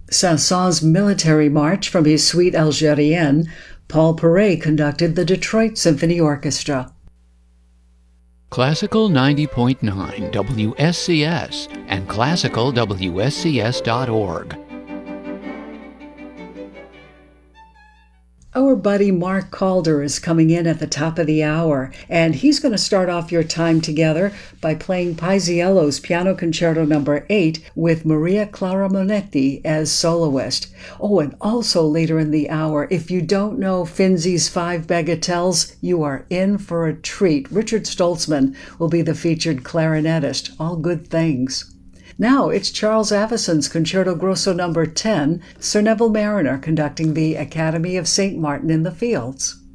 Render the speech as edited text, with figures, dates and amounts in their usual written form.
Saint-Saëns Military March from his Suite Algérienne, Paul Perret conducted the Detroit Symphony Orchestra. Classical 90.9 WSCS and classicalwscs.org. Our buddy Mark Calder is coming in at the top of the hour, and he's going to start off your time together by playing Paisiello's Piano Concerto No. 8 with Maria Clara Monetti as soloist. Oh, and also later in the hour, if you don't know Finzi's Five Bagatelles, you are in for a treat. Richard Stoltzman will be the featured clarinetist. All good things. Now it's Charles Avison's Concerto Grosso No. 10, Sir Neville Marriner conducting the Academy of St. Martin in the Fields.